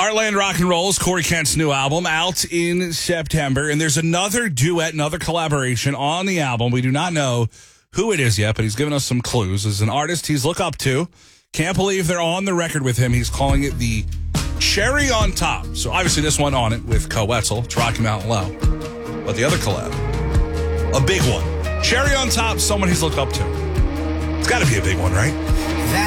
Heartland Rock and Roll is Corey Kent's new album out in September. And there's another duet, another collaboration on the album. We do not know who it is yet, but he's given us some clues. As an artist he's looked up to. Can't believe they're on the record with him. He's calling it the Cherry on Top. So obviously this one on it with Co Wetzel. It's Rocky Mountain Low. But the other collab, a big one. Cherry on Top, someone he's looked up to. It's got to be a big one, right?